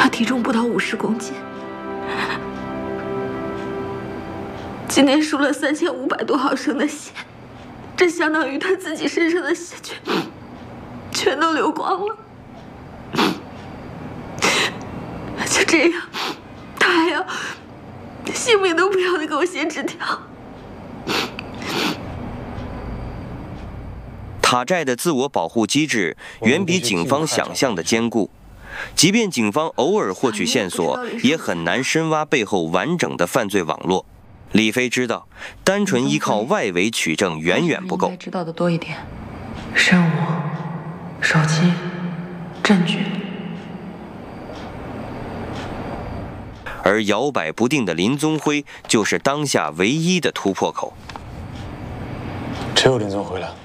他体重不到50公斤，今年输了3500多毫升的血，这相当于他自己身上的血全都流光了。就这样，他还要性命都不要的给我写纸条。 塔寨的自我保护机制远比警方想象的坚固，即便警方偶尔获取线索，也很难深挖背后完整的犯罪网络。李飞知道，单纯依靠外围取证远远不够。 应该知道的多一点，生物、手机、证据。 而摇摆不定的林宗辉就是当下唯一的突破口。 只有林宗辉了。